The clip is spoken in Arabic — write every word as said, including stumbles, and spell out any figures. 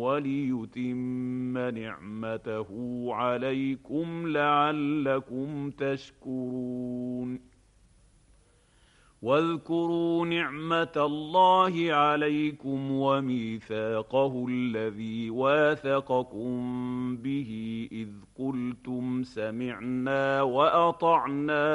وَلِيُتِمَّ نِعْمَتَهُ عَلَيْكُمْ لَعَلَّكُمْ تَشْكُرُونَ واذكروا نعمة الله عليكم وميثاقه الذي واثقكم به إذ قلتم سمعنا وأطعنا